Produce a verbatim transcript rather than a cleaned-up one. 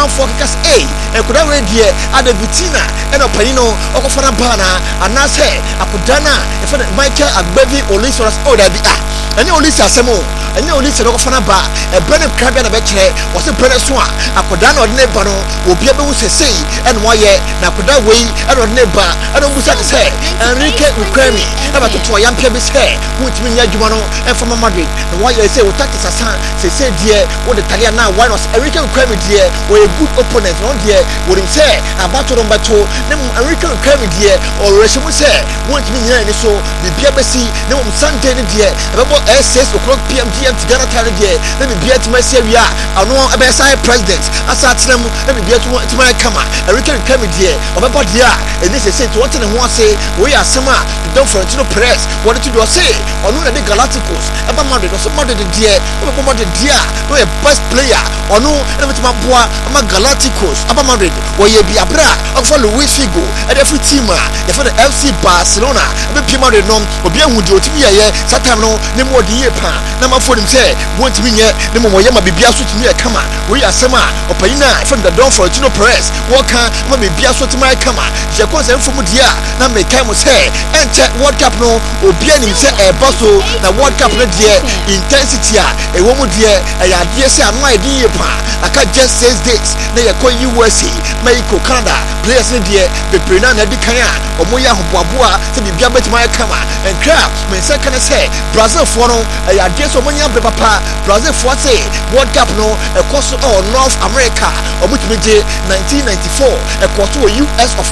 amanfo keka se eh enkoda we die ada Vitina eno panino okofana bana anase akudana efa Michael Agbavi Olisoras oda bi ah ene Olisi asemo ene Olisi okofana ba e bene krabia na be kire wo se bene so a akoda na odne ba no obi abewu sesei ene woye na akoda wei ene odne ba ene musa se Enrique Ukwemi aba to yampia bi se wutimi nya adwuma no efama Madrid na woye se wotati sasa sesei die wo de talia na why was Enrique Ukwemi die wo a good opponent no die wo rim se abato no bato ne Enrique Ukwemi die o rehemu se wutimi nya ni so bibia besi ne wo Sunday ne die ebebo six o'clock p m G M T Ghana time die ne bibia tima se wia ano ebe sai president asa atenam ne bibia tima kama Enrique Ukwemi die obebo die a eni se se to wote ne ho ase wo ya asema don Florentino Perez wo de to do say onu na de Galacticos eba Madrid so Madrid die obebo Madrid die no a best player onu na betima boa ama Galacticos aba Madrid wo ye bi abra of Luis Figo e de free team a ye for the F C Barcelona ebe pi Madrid no obi ahudi otimi ye satam no ne mo de ye pa na ma fodim se wontimi nye ne mo ye ma bibia so timi ye kama wo ya asema opayina from the don Florentino Perez wo kan ma bibia so timi kama je ko se mfom dia na me kai mo se ente World Cup no obi anim se e boso na World Cup no die intensity a e wo mu die e ya die se anu ai di ye pa aka just six days na ye ko U S A Mexico Canada players ne die be prena na di kan a omo ya hoboaboa se bibia betima kama enkra me se kan se Brazil for no e ya die so monya be papa Brazil for say World Cup no e koso all North America omo timi je nineteen ninety-four e koso U S of